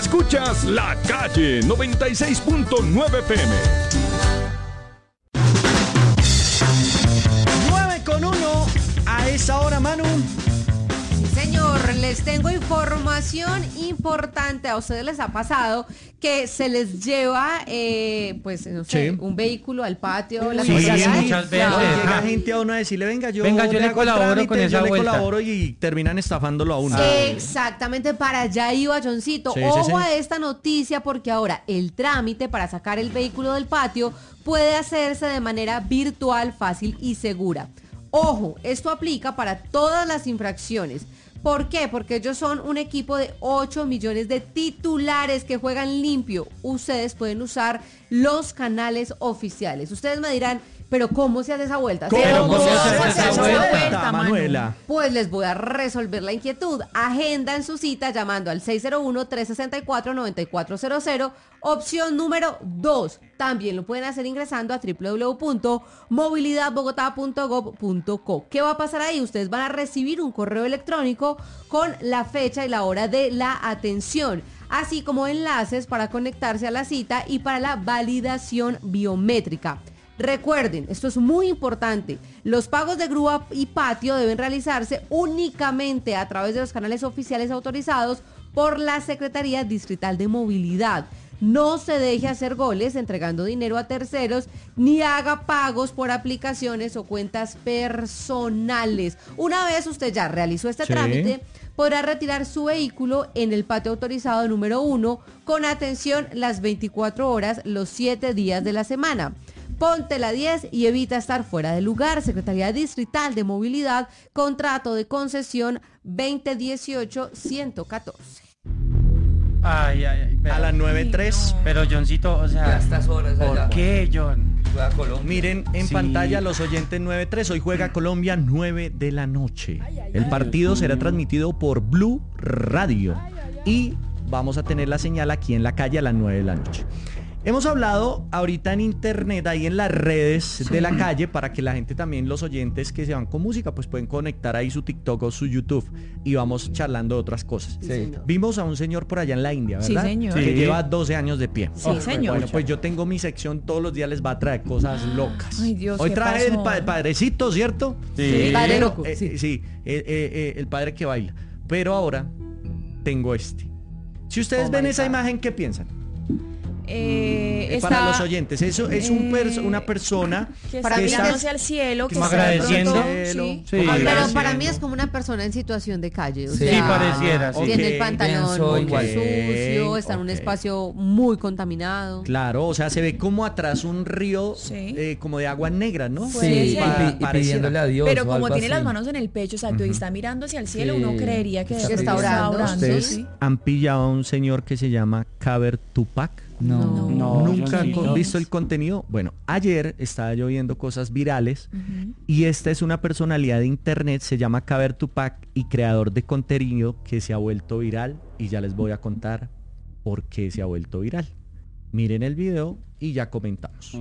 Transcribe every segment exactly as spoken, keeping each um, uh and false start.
Escuchas La Calle noventa y seis punto nueve P M. nueve con uno a esa hora, Manu. Señor, les tengo información importante. A ustedes les ha pasado que se les lleva, eh, pues, no sé, Sí. un vehículo al patio. La Sí, cosa sí, así. muchas veces. Claro. Llega gente a uno a decirle, venga, yo, Venga, yo le hago el colaboro trámite, con esa yo le vuelta. colaboro y terminan estafándolo a uno. Exactamente, para allá iba Johncito. Sí, sí, Ojo sí. a esta noticia porque ahora el trámite para sacar el vehículo del patio puede hacerse de manera virtual, fácil y segura. Ojo, esto aplica para todas las infracciones. ¿Por qué? Porque ellos son un equipo de ocho millones de titulares que juegan limpio. Ustedes pueden usar los canales oficiales. Ustedes me dirán, pero ¿cómo se hace esa vuelta? ¿Cómo ¿Pero se cómo hace se esa hace vuelta, Manuela? Pues les voy a resolver la inquietud. Agendan su cita llamando al seis cero uno, tres seis cuatro, nueve cuatro cero cero. Opción número dos. También lo pueden hacer ingresando a doble u doble u doble u punto movilidad bogotá punto gov punto co. ¿Qué va a pasar ahí? Ustedes van a recibir un correo electrónico con la fecha y la hora de la atención, así como enlaces para conectarse a la cita y para la validación biométrica. Recuerden, esto es muy importante, los pagos de grúa y patio deben realizarse únicamente a través de los canales oficiales autorizados por la Secretaría Distrital de Movilidad. No se deje hacer goles entregando dinero a terceros, ni haga pagos por aplicaciones o cuentas personales. Una vez usted ya realizó este Sí. trámite, podrá retirar su vehículo en el patio autorizado número uno con atención las veinticuatro horas, los siete días de la semana. Ponte la diez y evita estar fuera de lugar. Secretaría Distrital de Movilidad, contrato de concesión veinte dieciocho ciento catorce. Ay, ay, ay. Pero, A las nueve tres. pero Johncito, o sea, Ya a estas horas ¿por allá. qué, John? Juega Colombia. Miren en Sí. pantalla los oyentes nueve tres. Hoy juega Colombia nueve de la noche. El partido será transmitido por Blue Radio. Y vamos a tener la señal aquí en La Calle a las nueve de la noche. Hemos hablado ahorita en internet, ahí en las redes de La Calle, para que la gente también, los oyentes que se van con música, pues pueden conectar ahí su TikTok o su YouTube y vamos charlando de otras cosas. Sí, señor. Vimos a un señor por allá en la India, Sí, ¿verdad? señor. Que Sí. lleva doce años de pie. Sí, señor. Bueno, pues yo tengo mi sección, todos los días les va a traer cosas locas. Ay, Dios, Hoy ¿qué trae el, pasó? pa- el padrecito, ¿cierto? El padre loco, Eh, sí. eh, sí, eh, eh, eh, el padre que baila. Pero ahora tengo este. Si ustedes Oh ven my esa God. imagen, ¿qué piensan? Eh, Eh, está, Para los oyentes, eso es un pers- eh, una persona que para está mí mirándose es- al cielo, que que está está de agradeciendo. pronto- Cielo. sí. Sí. Como Pero agradeciendo. para mí es como una persona en situación de calle. O Sí, sea, pareciera, sí. Tiene Ok, el pantalón pienso muy igual. sucio, está en un Ok. espacio muy contaminado. Claro, o sea, se ve como atrás un río Sí. eh, como de agua negra, ¿no? Puede Sí, y, ser. Pa- pi- y pareciera. pidiéndole a Dios. Pero o como algo tiene las así. manos en el pecho, exacto, y está mirando hacia el cielo, Sí. uno creería que, de Que pronto está orando, ¿Ustedes sí. han pillado a un señor que se llama Kaber Tupac? No. No, ¿Nunca yo sí, han no. visto el contenido? Bueno, ayer estaba yo viendo cosas virales y esta es una personalidad de internet, se llama Kaber Tupac y creador de contenido que se ha vuelto viral y ya les voy a contar por qué se ha vuelto viral. Miren el video y ya comentamos.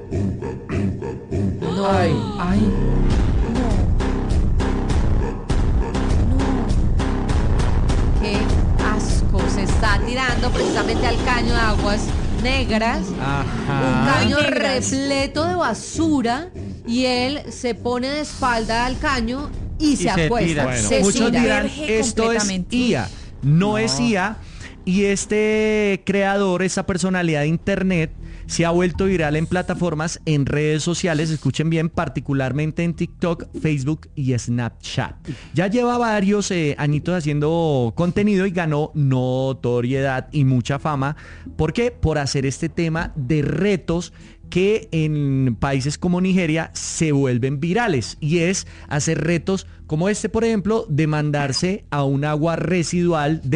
Ay, ay. Qué asco, se está tirando precisamente al caño de aguas negras. Un Ajá. caño Muy negras. repleto de basura y él se pone de espalda al caño y, se, se acuesta. tira. Bueno, se muchos tira. dirán, Sumerge esto es completamente. I A. No, No. es I A. Y este creador, esta personalidad de internet, se ha vuelto viral en plataformas, en redes sociales, escuchen bien, particularmente en TikTok, Facebook y Snapchat. Ya lleva varios eh, añitos haciendo contenido y ganó notoriedad y mucha fama. ¿Por qué? Por hacer este tema de retos que en países como Nigeria se vuelven virales, y es hacer retos como este, por ejemplo, de mandarse a un agua residual de